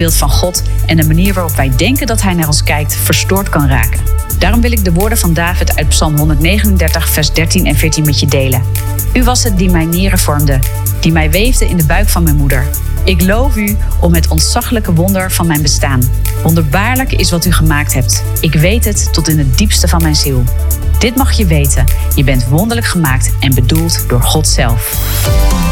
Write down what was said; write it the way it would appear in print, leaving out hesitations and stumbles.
beeld van God en de manier waarop wij denken dat Hij naar ons kijkt verstoord kan raken. Daarom wil ik de woorden van David uit Psalm 139, vers 13 en 14 met je delen. U was het die mijn nieren vormde, die mij weefde in de buik van mijn moeder. Ik loof u om het ontzaglijke wonder van mijn bestaan. Wonderbaarlijk is wat u gemaakt hebt. Ik weet het tot in het diepste van mijn ziel. Dit mag je weten. Je bent wonderlijk gemaakt en bedoeld door God zelf.